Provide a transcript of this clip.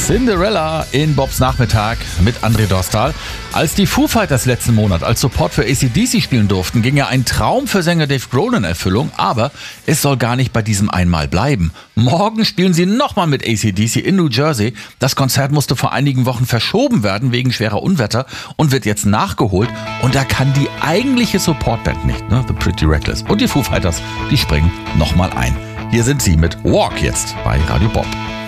Cinderella in Bobs Nachmittag mit André Dostal. Als die Foo Fighters letzten Monat als Support für AC/DC spielen durften, ging ja ein Traum für Sänger Dave Grohl in Erfüllung, aber es soll gar nicht bei diesem einmal bleiben. Morgen spielen sie nochmal mit AC/DC in New Jersey. Das Konzert musste vor einigen Wochen verschoben werden wegen schwerer Unwetter und wird jetzt nachgeholt. Und da kann die eigentliche Supportband nicht, ne? The Pretty Reckless. Und die Foo Fighters, die springen nochmal ein. Hier sind sie mit Walk jetzt bei Radio Bob.